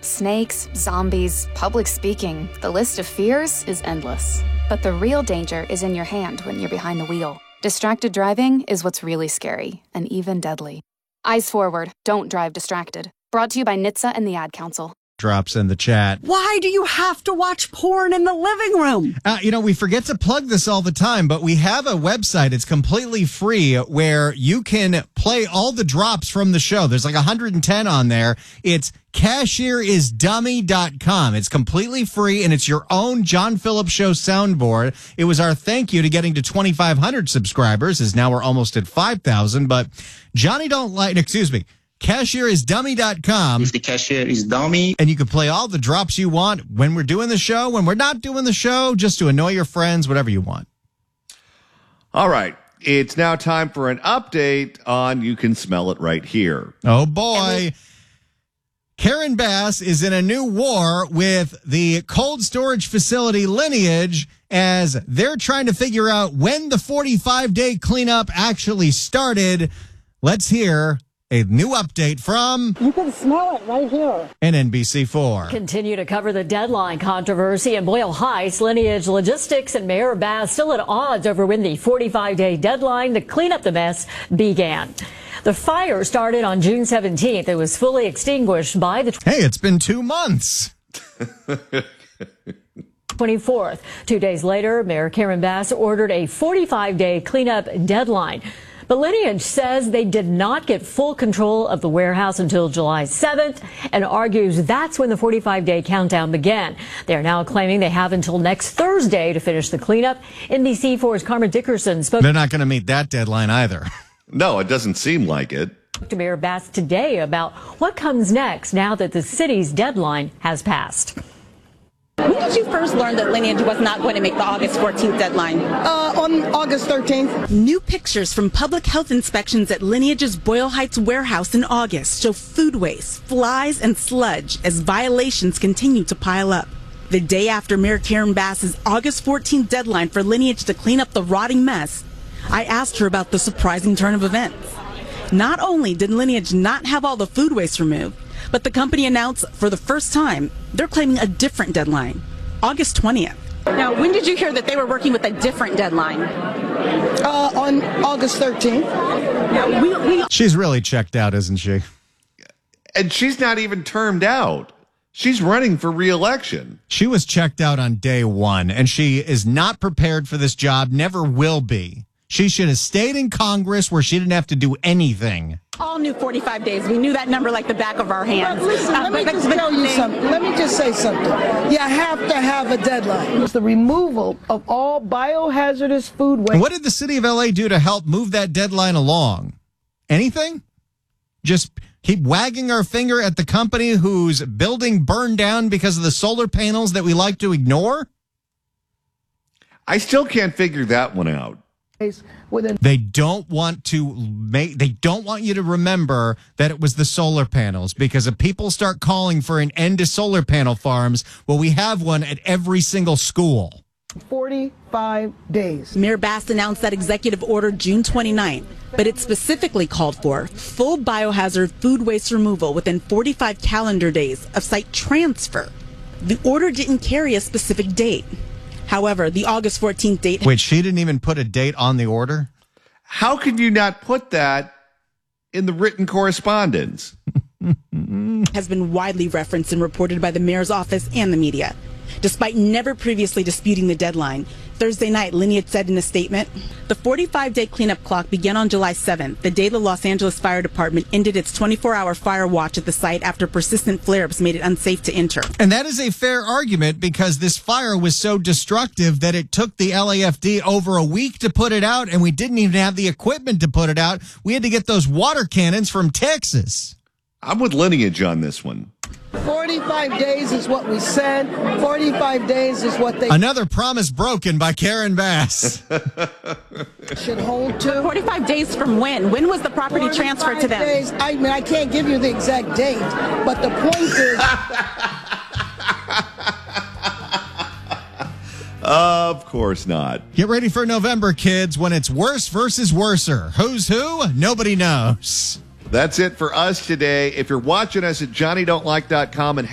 Snakes, zombies, public speaking. The list of fears is endless. But the real danger is in your hand when you're behind the wheel. Distracted driving is what's really scary and even deadly. Eyes forward. Don't drive distracted. Brought to you by NHTSA and the Ad Council. Drops in the chat. Why do you have to watch porn in the living room? We forget to plug this all the time, but we have a website. It's completely free where you can play all the drops from the show. There's like 110 on there. It's cashierisdummy.com. It's completely free, and it's your own John Phillips Show soundboard. It was our thank you to getting to 2,500 subscribers, as now we're almost at 5,000. But cashierisdummy.com. If the cashier is dummy. And you can play all the drops you want when we're doing the show, when we're not doing the show, just to annoy your friends, whatever you want. All right. It's now time for an update on You Can Smell It Right Here. Oh, boy. Karen Bass is in a new war with the cold storage facility Lineage as they're trying to figure out when the 45-day cleanup actually started. Let's hear a new update from You Can Smell It Right Here and NBC4. Continue to cover the deadline controversy in Boyle Heights. Lineage Logistics and Mayor Bass still at odds over when the 45-day deadline to clean up the mess began. The fire started on June 17th. It was fully extinguished by the... Hey, it's been 2 months. 24th. 2 days later, Mayor Karen Bass ordered a 45-day cleanup deadline. But Lineage says they did not get full control of the warehouse until July 7th and argues that's when the 45-day countdown began. They are now claiming they have until next Thursday to finish the cleanup. NBC4's Carmen Dickerson spoke. They're not going to meet that deadline either. No, it doesn't seem like it. To Mayor Bass today about what comes next now that the city's deadline has passed. When did you first learn that Lineage was not going to make the August 14th deadline? on August 13th. New pictures from public health inspections at Lineage's Boyle Heights warehouse in August show food waste, flies, and sludge as violations continue to pile up. The day after Mayor Karen Bass's August 14th deadline for Lineage to clean up the rotting mess, I asked her about the surprising turn of events. Not only did Lineage not have all the food waste removed, but the company announced for the first time they're claiming a different deadline, August 20th. Now, when did you hear that they were working with a different deadline? On August 13th. Now, She's really checked out, isn't she? And she's not even termed out. She's running for re-election. She was checked out on day one, and she is not prepared for this job, never will be. She should have stayed in Congress where she didn't have to do anything. all knew 45 days. We knew that number like the back of our hands. But listen, let me just tell you something. Let me just say something. You have to have a deadline. It's the removal of all biohazardous food waste. What did the city of LA do to help move that deadline along? Anything? Just keep wagging our finger at the company whose building burned down because of the solar panels that we like to ignore? I still can't figure that one out. They don't want you to remember that it was the solar panels, because if people start calling for an end to solar panel farms, well, we have one at every single school. 45 days. Mayor Bass announced that executive order June 29th, but it specifically called for full biohazard food waste removal within 45 calendar days of site transfer. The order didn't carry a specific date. However, the August 14th date... Wait, she didn't even put a date on the order? How could you not put that in the written correspondence? has been widely referenced and reported by the mayor's office and the media. Despite never previously disputing the deadline, Thursday night, Lineage said in a statement, the 45-day cleanup clock began on July 7th, the day the Los Angeles Fire Department ended its 24-hour fire watch at the site after persistent flare-ups made it unsafe to enter. And that is a fair argument, because this fire was so destructive that it took the LAFD over a week to put it out, and we didn't even have the equipment to put it out. We had to get those water cannons from Texas. I'm with Lineage on this one. 45 days is what we said. 45 days is what they Another promise broken by Karen Bass. should hold to. 45 days from when? When was the property transferred to them? Days. I mean, I can't give you the exact date, but the point is... Of course not. Get ready for November, kids, when it's worse versus worser. Who's who? Nobody knows. That's it for us today. If you're watching us at JohnnyDon'tLike.com and